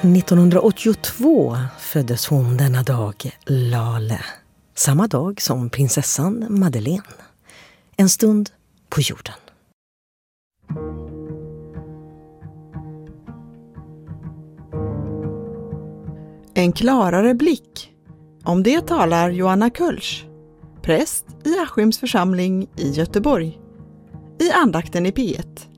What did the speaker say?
1982 föddes hon denna dag, Lale. Samma dag som prinsessan Madeleine. En stund på jorden. En klarare blick. Om det talar Johanna Kölsch, präst i Askims församling i Göteborg. I andakten i P1.